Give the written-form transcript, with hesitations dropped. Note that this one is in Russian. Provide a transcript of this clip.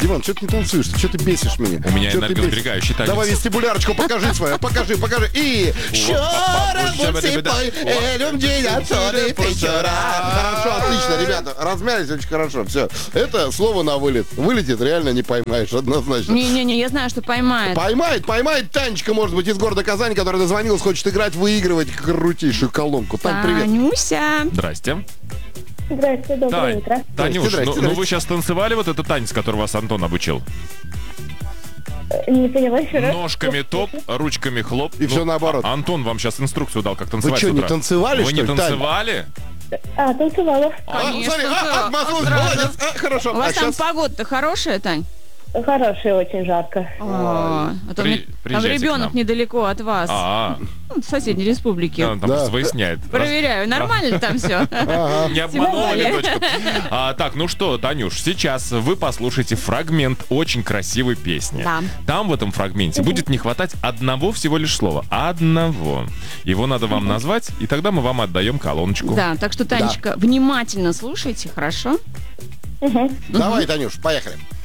Диман, что ты не танцуешь? Что ты бесишь меня? У меня Чё ты энергосберегающий танец. Давай вестибулярочку покажи свою. Покажи. И... Хорошо, отлично, ребята. Размялись очень хорошо. Все. Это слово на вылет. Вылетит, реально не поймаешь, однозначно. Не-не-не, я знаю, что поймает. Поймает Танечка, может быть, из города Казани, которая дозвонилась, хочет играть, выигрывать крутейшую колонку. Тань, привет. Танюся. Здрасте. Здравствуйте, доброе утро. Танюш, Здрасте. ну вы сейчас танцевали вот этот танец, который вас Антон обучил? Не поняла еще раз. Ножками топ, ручками хлоп. И всё наоборот. Антон вам сейчас инструкцию дал, как Вы танцевать что, с не утра. танцевали, Вы что не ли, Тань? танцевали? Танцевала. Конечно, Смотри, да. отмахнулась, молодец. Хорошо. У вас там Сейчас... погода-то хорошая, Тань? Хорошая, очень жарко. А то там приезжайте к ребенок нам. недалеко от вас. А, В соседней республике. он там просто выясняет. Проверяю, нормально ли там все? Не обманула ли Тем дочку? Так, ну что, Танюш, сейчас вы послушаете фрагмент очень красивой песни. Да. Там в этом фрагменте будет не хватать одного всего лишь слова. Одного. Его надо вам назвать, и тогда мы вам отдаем колоночку. Да, так что, Танечка, внимательно слушайте, хорошо? Давай, Танюш, поехали.